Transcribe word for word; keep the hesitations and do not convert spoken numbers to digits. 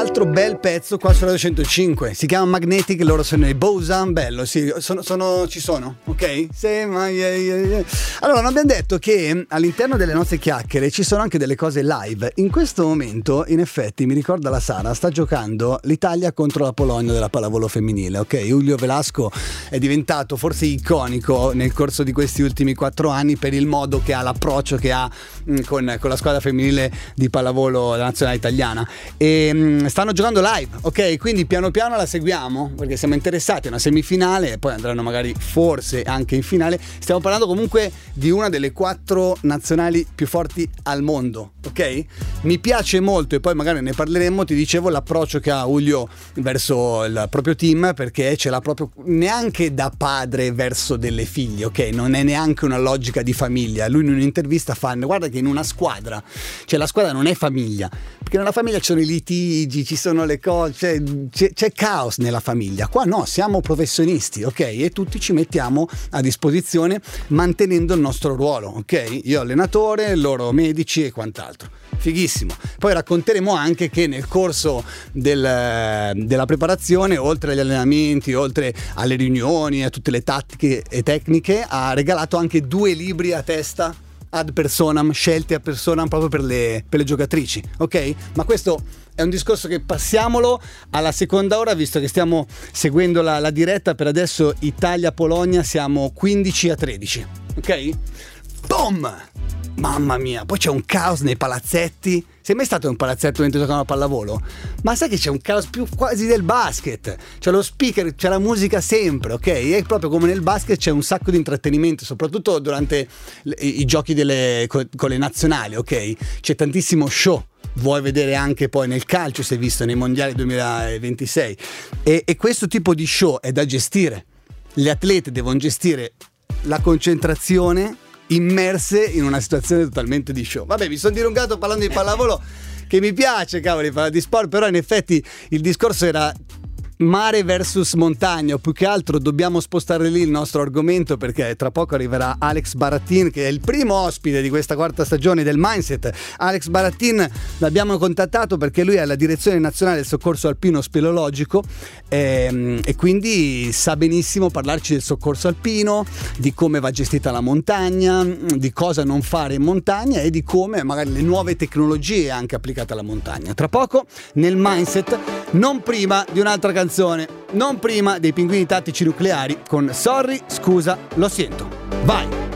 Altro bel pezzo qua su Radio centocinque, si chiama Magnetic, loro sono i Bosan, bello, sì, sono, sono, ci sono, ok? Sì, ma yeah, yeah, yeah. Allora, non abbiamo detto che all'interno delle nostre chiacchiere ci sono anche delle cose live. In questo momento, in effetti, mi ricorda la Sara, sta giocando l'Italia contro la Polonia della pallavolo femminile, ok? Julio Velasco è diventato forse iconico nel corso di questi ultimi quattro anni per il modo che ha, l'approccio che ha mh, con, con la squadra femminile di pallavolo della nazionale italiana. E mh, stanno giocando live, ok? Quindi piano piano la seguiamo perché siamo interessati a una semifinale e poi andranno magari forse anche in finale. Stiamo parlando comunque di una delle quattro nazionali più forti al mondo, ok? Mi piace molto, e poi magari ne parleremo, ti dicevo, l'approccio che ha Julio verso il proprio team, perché ce l'ha proprio neanche da padre verso delle figlie, ok? Non è neanche una logica di famiglia. Lui in un'intervista fa: guarda che in una squadra, cioè la squadra non è famiglia, perché nella famiglia ci sono i litigi, ci sono le cose, c'è, c'è, c'è caos nella famiglia. Qua no, siamo professionisti, ok? E tutti ci mettiamo a disposizione mantenendo il nostro ruolo, ok? Io allenatore, loro medici e quant'altro. Fighissimo. Poi racconteremo anche che nel corso del, della preparazione, oltre agli allenamenti, oltre alle riunioni, a tutte le tattiche e tecniche, ha regalato anche due libri a testa ad personam, scelte a personam proprio per le, per le giocatrici, ok? Ma questo è un discorso che passiamolo alla seconda ora, visto che stiamo seguendo la, la diretta. Per adesso Italia-Polonia siamo quindici a tredici, ok? Boom! Mamma mia, poi c'è un caos nei palazzetti. Sei mai stato in un palazzetto mentre giocano a pallavolo? Ma sai che c'è un caos più quasi del basket. C'è lo speaker, c'è la musica sempre, ok? E proprio come nel basket c'è un sacco di intrattenimento, soprattutto durante i, i giochi delle, con, con le nazionali, ok? C'è tantissimo show. Vuoi vedere anche poi nel calcio, si è visto nei mondiali duemilaventisei. E, e questo tipo di show è da gestire. Gli atleti devono gestire la concentrazione immerse in una situazione totalmente di show. Vabbè, mi sono dilungato parlando di pallavolo, che mi piace, cavoli, parlare di sport, però in effetti il discorso era mare versus montagna, o più che altro dobbiamo spostare lì il nostro argomento, perché tra poco arriverà Alex Baratin, che è il primo ospite di questa quarta stagione del Mindset. Alex Baratin l'abbiamo contattato perché lui è alla direzione nazionale del soccorso alpino speleologico e, e quindi sa benissimo parlarci del soccorso alpino, di come va gestita la montagna, di cosa non fare in montagna e di come magari le nuove tecnologie anche applicate alla montagna. Tra poco nel Mindset, non prima di un'altra canzone, non prima dei Pinguini Tattici Nucleari con Sorry, scusa, lo sento. Vai!